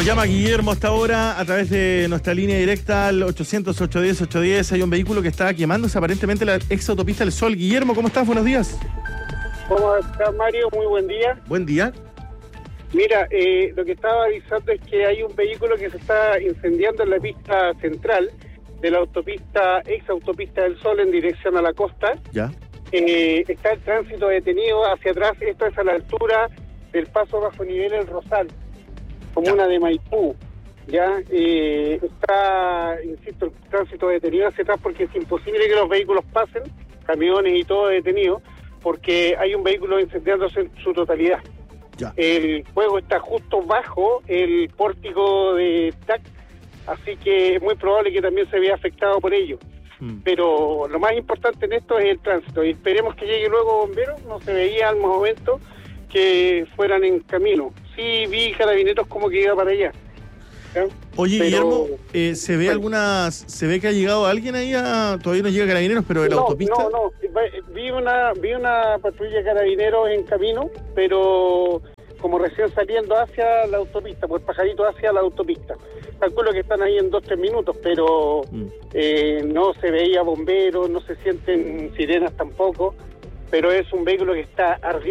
Nos llama Guillermo hasta ahora a través de nuestra línea directa al 800-810-810. Hay un vehículo que está quemándose aparentemente la ex autopista del Sol. Guillermo, ¿cómo estás? Buenos días. ¿Cómo estás, Mario? Muy buen día. Buen día. Mira, lo que estaba avisando es que hay un vehículo que se está incendiando en la pista central de la autopista, ex autopista del Sol en dirección a la costa. Ya. Está el tránsito detenido hacia atrás. Esto es a la altura del paso bajo nivel El Rosal, comuna de Maipú. Ya está, insisto, el tránsito detenido hacia atrás porque es imposible que los vehículos pasen, camiones y todo detenido, porque hay un vehículo incendiándose en su totalidad. Ya. El fuego está justo bajo el pórtico de TAC, así que es muy probable que también se vea afectado por ello. Pero lo más importante en esto es el tránsito, y esperemos que llegue luego bomberos. No se veía al momento que fueran en camino. Sí vi carabineros como que iba para allá. ¿Ya? Oye, Pero, Guillermo, ¿se ve que ha llegado alguien ahí todavía no llega Carabineros, pero de la autopista? No, vi una patrulla de carabineros en camino, pero como recién saliendo hacia la autopista, por Pajarito hacia la autopista. Calculo que están ahí en 2-3 minutos, pero no se veía bomberos, no se sienten sirenas tampoco, pero es un vehículo que está ardiendo.